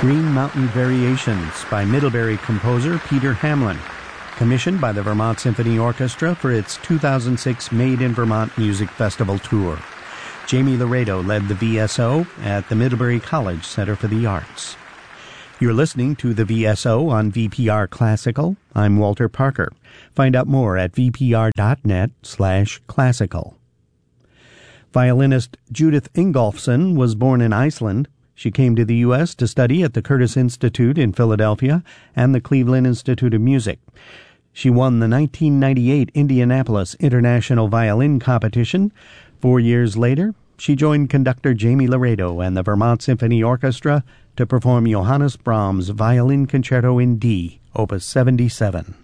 Green Mountain Variations by Middlebury composer Peter Hamlin, commissioned by the Vermont Symphony Orchestra for its 2006 Made in Vermont Music Festival tour. Jamie Laredo led the VSO at the Middlebury College Center for the Arts. You're listening to the VSO on VPR Classical. I'm Walter Parker. Find out more at vpr.net/classical. Violinist Judith Ingolfsson was born in Iceland. She came to the U.S. to study at the Curtis Institute in Philadelphia and the Cleveland Institute of Music. She won the 1998 Indianapolis International Violin Competition. 4 years later, she joined conductor Jamie Laredo and the Vermont Symphony Orchestra to perform Johannes Brahms' Violin Concerto in D, Opus 77.